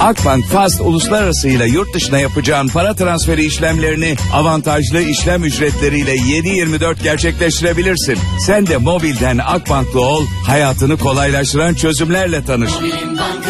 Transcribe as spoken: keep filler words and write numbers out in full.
Akbank Fast Uluslararası ile yurt dışına yapacağın para transferi işlemlerini avantajlı işlem ücretleriyle yedi yirmi dört gerçekleştirebilirsin. Sen de mobilden Akbank'lı ol, hayatını kolaylaştıran çözümlerle tanış.